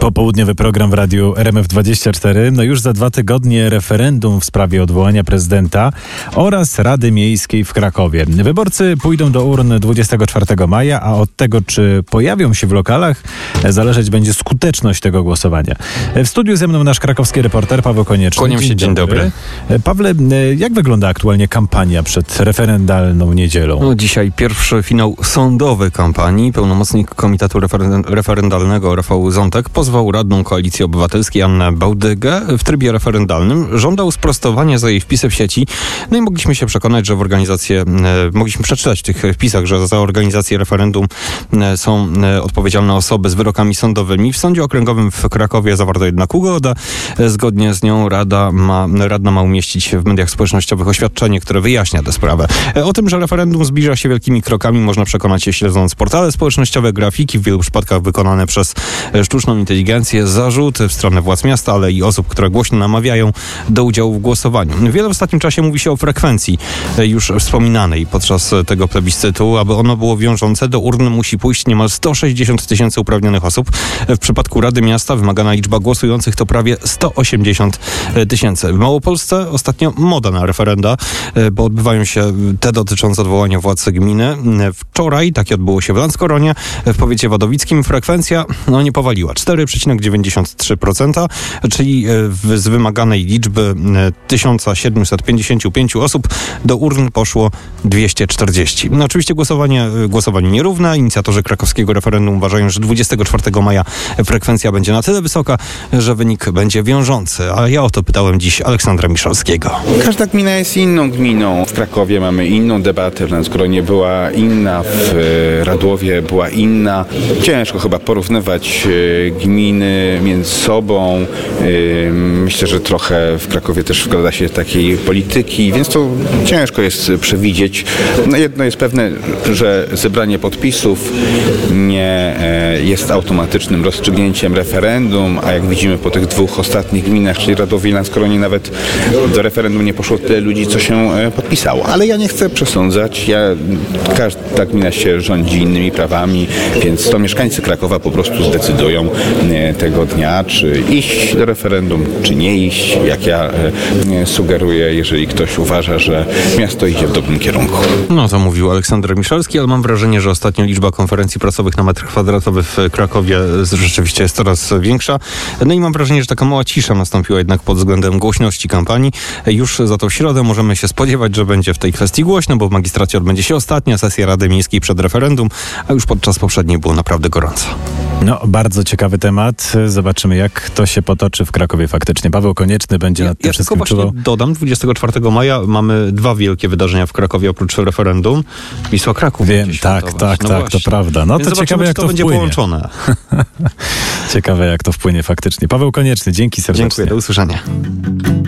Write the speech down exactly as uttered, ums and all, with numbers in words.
Popołudniowy program w radiu R M F dwadzieścia cztery. No już za dwa tygodnie referendum w sprawie odwołania prezydenta oraz Rady Miejskiej w Krakowie. Wyborcy pójdą do urn dwudziestego czwartego maja, a od tego, czy pojawią się w lokalach, zależeć będzie skuteczność tego głosowania. W studiu ze mną nasz krakowski reporter Paweł Konieczny. Kłaniam się, dzień dobry. dobry. Pawle, jak wygląda aktualnie kampania przed referendalną niedzielą? No, dzisiaj pierwszy finał sądowy kampanii. Pełnomocnik Komitetu Referen- Referendalnego Rafał Zątek pozwał radną Koalicji Obywatelskiej Annę Bałdygę w trybie referendalnym. Żądał sprostowania za jej wpisy w sieci. No i mogliśmy się przekonać, że w organizację, e, mogliśmy przeczytać w tych wpisach, że za organizację referendum e, są e, odpowiedzialne osoby z wyrokami sądowymi. W Sądzie Okręgowym w Krakowie zawarto jednak ugodę. E, zgodnie z nią rada ma, radna ma umieścić w mediach społecznościowych oświadczenie, które wyjaśnia tę sprawę. E, o tym, że referendum zbliża się wielkimi krokami, można przekonać się śledząc portale społecznościowe, grafiki, w wielu przypadkach wykonane przez e, sztuczną inteligencję, zarzuty w stronę władz miasta, ale i osób, które głośno namawiają do udziału w głosowaniu. Wiele w ostatnim czasie mówi się o frekwencji już wspominanej podczas tego plebiscytu. Aby ono było wiążące, do urny musi pójść niemal sto sześćdziesiąt tysięcy uprawnionych osób. W przypadku Rady Miasta wymagana liczba głosujących to prawie sto osiemdziesiąt tysięcy. W Małopolsce ostatnio moda na referenda, bo odbywają się te dotyczące odwołania władz gminy. Wczoraj takie odbyło się w Lanskoronie, w powiecie wadowickim. Frekwencja no, nie powaliła. cztery przecinek dziewięćdziesiąt trzy procent, czyli z wymaganej liczby tysiąc siedemset pięćdziesiąt pięć osób do urn poszło dwieście czterdzieści. No, oczywiście głosowanie, głosowanie nierówne. Inicjatorzy krakowskiego referendum uważają, że dwudziestego czwartego maja frekwencja będzie na tyle wysoka, że wynik będzie wiążący. A ja o to pytałem dziś Aleksandra Miszalskiego. Każda gmina jest inną gminą. W Krakowie mamy inną debatę, w Lanskoronie była inna, w Radłowie była inna. Ciężko chyba porównywać gminy między sobą. Myślę, że trochę w Krakowie też wkłada się takiej polityki, więc to ciężko jest przewidzieć. No jedno jest pewne, że zebranie podpisów nie jest automatycznym rozstrzygnięciem referendum, a jak widzimy po tych dwóch ostatnich gminach, czyli Radowie i Lanskoronie, nawet do referendum nie poszło tyle ludzi, co się podpisało. Ale ja nie chcę przesądzać. Ja, każda gmina się rządzi innymi prawami, więc to mieszkańcy Krakowa po prostu zdecydują tego dnia, czy iść do referendum, czy nie iść, jak ja sugeruję, jeżeli ktoś uważa, że miasto idzie w dobrym kierunku. No to mówił Aleksander Miszalski, ale mam wrażenie, że ostatnio liczba konferencji prasowych na metr kwadratowy w Krakowie rzeczywiście jest coraz większa. No i mam wrażenie, że taka mała cisza nastąpiła jednak pod względem głośności kampanii. Już za to w środę możemy się spodziewać, że będzie w tej kwestii głośno, bo w magistracie odbędzie się ostatnia sesja Rady Miejskiej przed referendum, a już podczas poprzedniej było naprawdę gorąco. No, bardzo ciekawy temat. Zobaczymy, jak to się potoczy w Krakowie faktycznie. Paweł Konieczny będzie ja, nad tym ja wszystkim tylko czuwał. Dodam, dwudziestego czwartego maja mamy dwa wielkie wydarzenia w Krakowie oprócz referendum. Wisła Kraków. Wiem, tak, tak, no tak, właśnie. to prawda. No Więc to ciekawe, jak to, to będzie wpłynie. połączone. Ciekawe, jak to wpłynie faktycznie. Paweł Konieczny, dzięki serdecznie. Dziękuję, do usłyszenia.